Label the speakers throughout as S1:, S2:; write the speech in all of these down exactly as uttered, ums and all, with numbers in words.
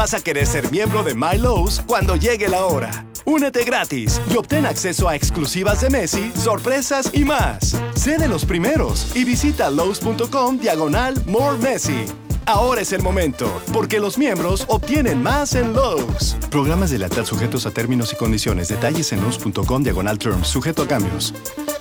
S1: vas a querer ser miembro de MyLowe's cuando llegue la hora. Únete gratis y obtén acceso a exclusivas de Messi, sorpresas y más. Sé de los primeros y visita Lowe's.com diagonal More Messi. Ahora es el momento, porque los miembros obtienen más en Lowe's. Programas de lealtad sujetos a términos y condiciones. Detalles en Lowe's.com diagonal terms, sujeto a cambios.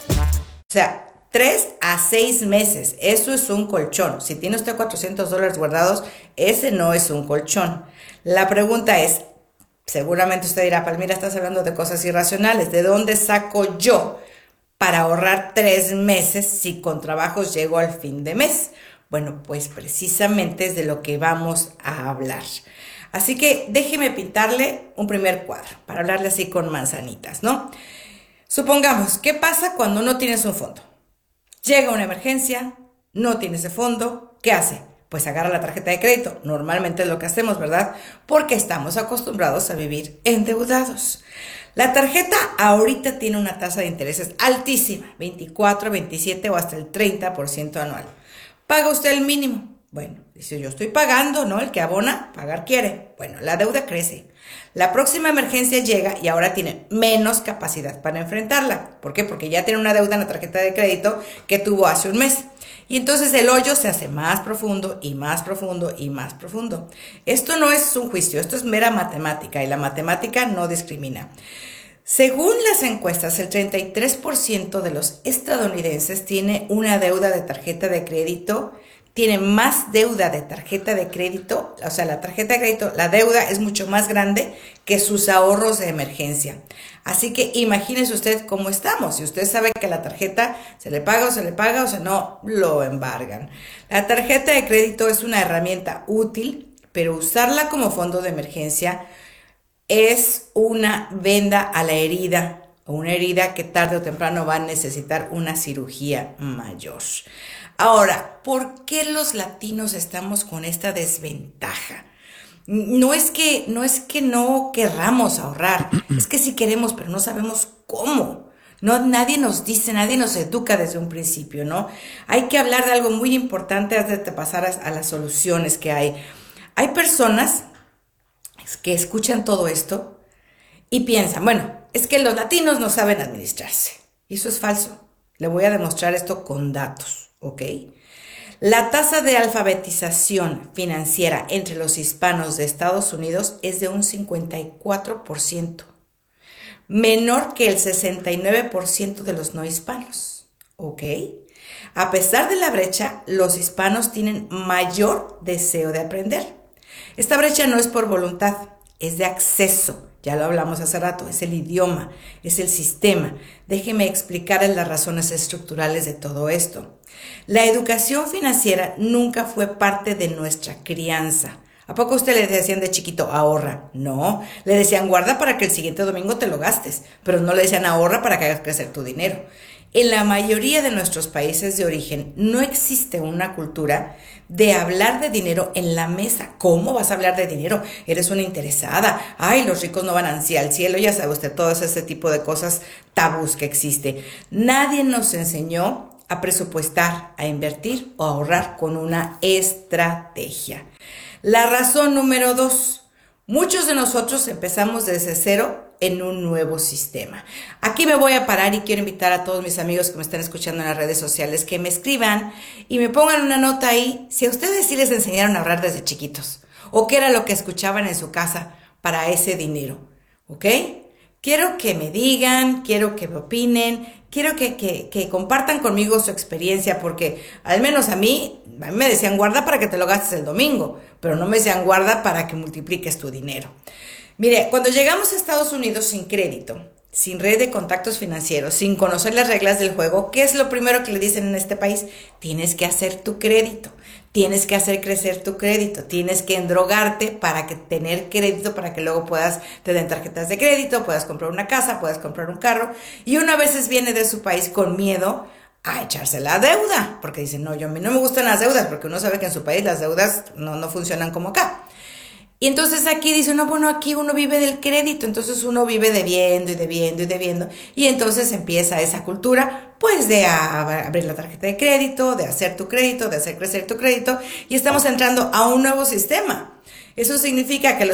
S2: O sea, tres a seis meses. Eso es un colchón. Si tiene usted cuatrocientos dólares guardados, ese no es un colchón. La pregunta es, seguramente usted dirá, Palmira, estás hablando de cosas irracionales. ¿De dónde saco yo para ahorrar tres meses si con trabajos llego al fin de mes? Bueno, pues precisamente es de lo que vamos a hablar. Así que déjeme pintarle un primer cuadro para hablarle así con manzanitas, ¿no? Supongamos, ¿qué pasa cuando no tienes un fondo? Llega una emergencia, no tienes ese fondo, ¿qué hace? Pues agarra la tarjeta de crédito. Normalmente es lo que hacemos, ¿verdad? Porque estamos acostumbrados a vivir endeudados. La tarjeta ahorita tiene una tasa de intereses altísima, veinticuatro, veintisiete o hasta el treinta por ciento anual. ¿Paga usted el mínimo? Bueno, dice, yo estoy pagando, ¿no? El que abona, pagar quiere. Bueno, la deuda crece. La próxima emergencia llega y ahora tiene menos capacidad para enfrentarla. ¿Por qué? Porque ya tiene una deuda en la tarjeta de crédito que tuvo hace un mes. Y entonces el hoyo se hace más profundo y más profundo y más profundo. Esto no es un juicio, esto es mera matemática y la matemática no discrimina. Según las encuestas, el treinta y tres por ciento de los estadounidenses tiene una deuda de tarjeta de crédito, tiene más deuda de tarjeta de crédito, o sea, la tarjeta de crédito, la deuda es mucho más grande que sus ahorros de emergencia. Así que imagínese usted cómo estamos. Si usted sabe que la tarjeta se le paga o se le paga o se no, lo embargan. La tarjeta de crédito es una herramienta útil, pero usarla como fondo de emergencia es una venda a la herida, una herida que tarde o temprano va a necesitar una cirugía mayor. Ahora, ¿por qué los latinos estamos con esta desventaja? No es que no, es que no querramos ahorrar, es que sí queremos, pero no sabemos cómo. No, nadie nos dice, nadie nos educa desde un principio, ¿no? Hay que hablar de algo muy importante antes de pasar a, a las soluciones que hay. Hay personas que escuchan todo esto y piensan, bueno, es que los latinos no saben administrarse. Y eso es falso. Le voy a demostrar esto con datos, ¿ok? La tasa de alfabetización financiera entre los hispanos de Estados Unidos es de un cincuenta y cuatro por ciento, menor que el sesenta y nueve por ciento de los no hispanos, ¿ok? A pesar de la brecha, los hispanos tienen mayor deseo de aprender. Esta brecha no es por voluntad, es de acceso. Ya lo hablamos hace rato, es el idioma, es el sistema. Déjeme explicarles las razones estructurales de todo esto. La educación financiera nunca fue parte de nuestra crianza. ¿A poco a usted le decían de chiquito, ahorra? No, le decían guarda para que el siguiente domingo te lo gastes, pero no le decían ahorra para que hagas crecer tu dinero. En la mayoría de nuestros países de origen no existe una cultura de hablar de dinero en la mesa. ¿Cómo vas a hablar de dinero? Eres una interesada. Ay, los ricos no van así al cielo. Ya sabe usted, todo ese tipo de cosas tabús que existe. Nadie nos enseñó a presupuestar, a invertir o a ahorrar con una estrategia. La razón número dos. Muchos de nosotros empezamos desde cero en un nuevo sistema. Aquí me voy a parar y quiero invitar a todos mis amigos que me están escuchando en las redes sociales que me escriban y me pongan una nota ahí si a ustedes sí les enseñaron a ahorrar desde chiquitos o qué era lo que escuchaban en su casa para ese dinero, ¿ok? Quiero que me digan, quiero que me opinen, quiero que, que, que compartan conmigo su experiencia porque al menos a mí, a mí me decían guarda para que te lo gastes el domingo, pero no me decían guarda para que multipliques tu dinero. Mire, cuando llegamos a Estados Unidos sin crédito, sin red de contactos financieros, sin conocer las reglas del juego, ¿qué es lo primero que le dicen en este país? Tienes que hacer tu crédito, tienes que hacer crecer tu crédito, tienes que endrogarte para que tener crédito, para que luego puedas, te den tarjetas de crédito, puedas comprar una casa, puedas comprar un carro. Y uno a veces viene de su país con miedo a echarse la deuda, porque dicen, no, yo a mí no me gustan las deudas, porque uno sabe que en su país las deudas no, no funcionan como acá. Y entonces aquí dice, no, bueno, aquí uno vive del crédito, entonces uno vive debiendo y debiendo y debiendo. Y entonces empieza esa cultura, pues, de a, abrir la tarjeta de crédito, de hacer tu crédito, de hacer crecer tu crédito. Y estamos entrando a un nuevo sistema. Eso significa que los